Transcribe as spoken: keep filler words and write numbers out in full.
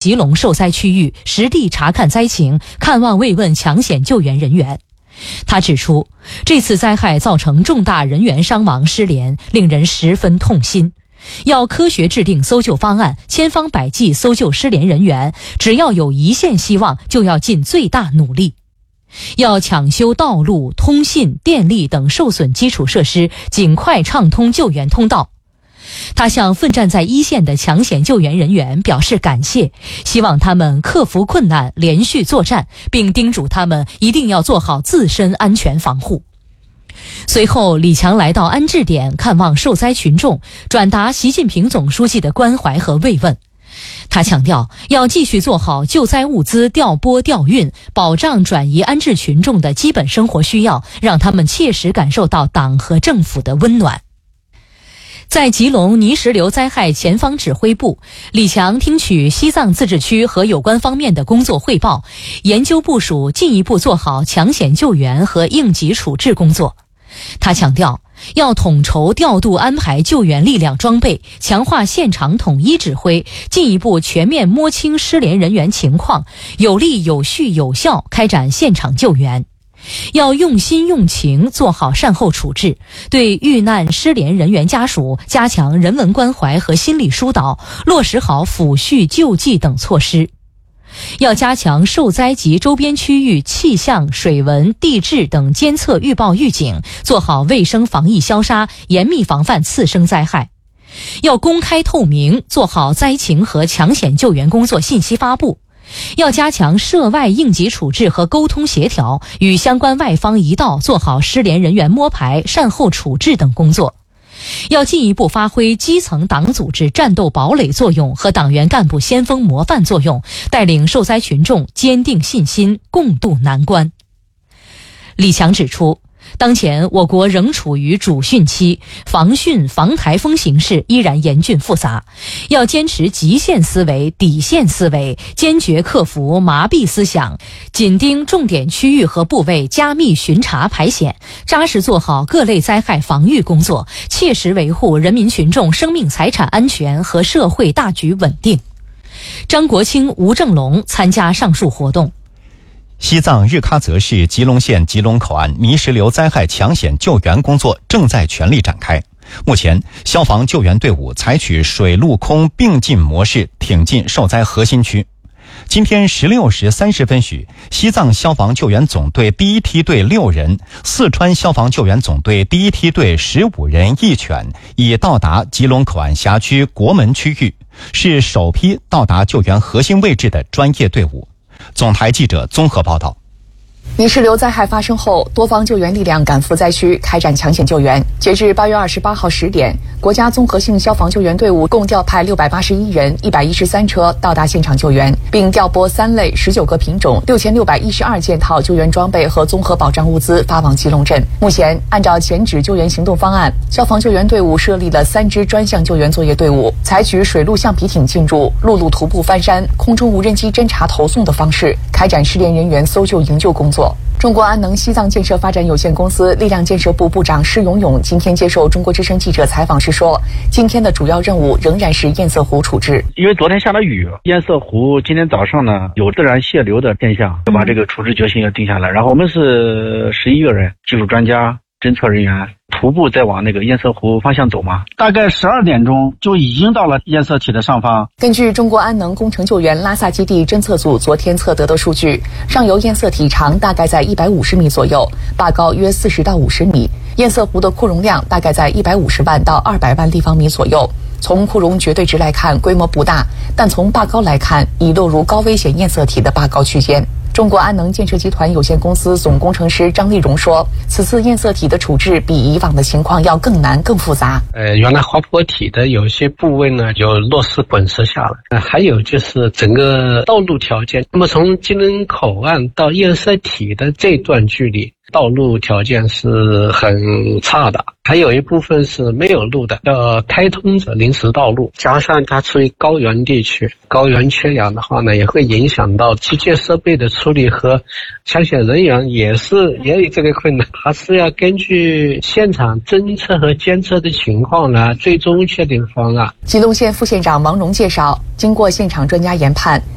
吉隆受灾区域实地查看灾情，看望慰问抢险救援人员。他指出，这次灾害造成重大人员伤亡失联，令人十分痛心。要科学制定搜救方案，千方百计搜救失联人员，只要有一线希望，就要尽最大努力。要抢修道路、通信、电力等受损基础设施，尽快畅通救援通道。他向奋战在一线的抢险救援人员表示感谢，希望他们克服困难，连续作战，并叮嘱他们一定要做好自身安全防护。随后，李强来到安置点看望受灾群众，转达习近平总书记的关怀和慰问。他强调，要继续做好救灾物资调拨调运，保障转移安置群众的基本生活需要，让他们切实感受到党和政府的温暖。在吉隆泥石流灾害前方指挥部，李强听取西藏自治区和有关方面的工作汇报，研究部署进一步做好抢险救援和应急处置工作。他强调，要统筹调度安排救援力量装备，强化现场统一指挥，进一步全面摸清失联人员情况，有力有序有效开展现场救援。要用心用情做好善后处置，对遇难失联人员家属加强人文关怀和心理疏导，落实好抚恤救济等措施。要加强受灾及周边区域气象、水文、地质等监测预报预警，做好卫生防疫消杀，严密防范次生灾害。要公开透明，做好灾情和抢险救援工作信息发布。要加强涉外应急处置和沟通协调，与相关外方一道做好失联人员摸排、善后处置等工作。要进一步发挥基层党组织战斗堡垒作用和党员干部先锋模范作用，带领受灾群众坚定信心，共度难关。李强指出，当前我国仍处于主汛期，防汛防台风形势依然严峻复杂，要坚持极限思维、底线思维，坚决克服麻痹思想，紧盯重点区域和部位，加密巡查排险，扎实做好各类灾害防御工作，切实维护人民群众生命财产安全和社会大局稳定。张国清、吴正龙参加上述活动。 西藏日喀则市吉隆县吉隆口岸泥石流灾害抢险救援工作正在全力展开。目前，消防救援队伍采取水陆空并进模式挺进受灾核心区。今天十六时三十分许，西藏消防救援总队第一梯队六人，四川消防救援总队第一梯队十五人一犬已到达吉隆口岸辖区国门区域，是首批到达救援核心位置的专业队伍。总台记者综合报道。 泥石流灾害发生后，多方救援力量赶赴灾区开展抢险救援。截至八月二十八号十点，国家综合性消防救援队伍共调派六百八十一人、一百一十三车到达现场救援，并调拨三类、十九个品种、六千六百一十二件套救援装备和综合保障物资发往吉隆镇。目前，按照前指救援行动方案，消防救援队伍设立了三支专项救援作业队伍，采取水陆橡皮艇进入、陆路徒步翻山、空中无人机侦察投送的方式，开展失联人员搜救营救工作。中国安能西藏建设发展有限公司力量建设部部长施永永今天接受中国之声记者采访时说，今天的主要任务仍然是堰塞湖处置。 因为昨天下了雨，堰塞湖今天早上呢有自然泄流的现象，就把这个处置决心要定下来。然后我们是十一个人，技术专家、侦测人员，徒步再往那个堰塞湖方向走嘛，大概十二点钟就已经到了堰塞体的上方。 根据中国安能工程救援拉萨基地侦测组昨天测得的数据，上游堰塞体长大概在一百五十米左右，坝高约四十到五十米，堰塞湖的库容量大概在一百五十万到二百万立方米左右。从库容绝对值来看，规模不大，但从坝高来看，已落入高危险堰塞体的坝高区间。中国安能建设集团有限公司总工程师张立荣说，此次堰塞体的处置比以往的情况要更难更复杂。 呃，原来滑坡体的有些部位呢就落石滚石下来，呃，还有就是整个道路条件。那么从吉隆口岸到堰塞体的这段距离，道路条件是很差的，还有一部分是没有路的，要开通的临时道路，加上它处于高原地区，高原缺氧的话呢，也会影响到机械设备的处理和抢险人员也是也有这个困难，还是要根据现场侦测和监测的情况呢，最终确定方案。 吉隆县副县长王荣介绍，经过现场专家研判，